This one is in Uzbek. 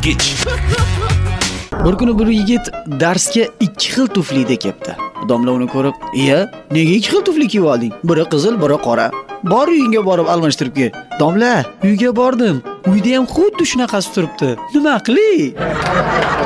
kech. Bir kuni bir yigit darsga 2 xil tuflida kelibdi. Domla uni ko'rib, "Iya, nega 2 xil tufli kiyib olding? Biri qizil, biri qora. Bor uyingga borib almashtirib kel." Domla, uyga bordim. Uyda ham xuddi shunaqasi turibdi. Nima qilay?